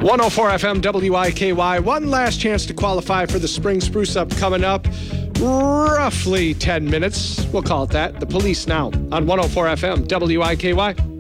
104 FM WIKY. One last chance to qualify for the Spring Spruce Up coming up. Roughly 10 minutes. We'll call it that. The Police now on 104 FM WIKY.